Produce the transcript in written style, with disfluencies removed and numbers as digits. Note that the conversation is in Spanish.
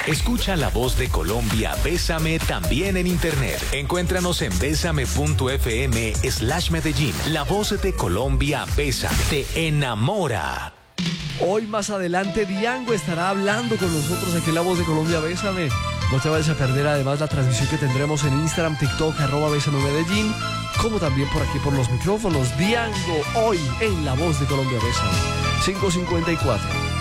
Escucha La Voz de Colombia, Bésame también en internet. Encuéntranos en besame.fm/Medellín. La Voz de Colombia, Bésame, te enamora. Hoy más adelante Diango estará hablando con nosotros aquí en La Voz de Colombia, Bésame. No te vayas a perder además la transmisión que tendremos en Instagram, TikTok, @Bésame Medellín, como también por aquí por los micrófonos. Diango hoy en La Voz de Colombia, Bésame. 5:54.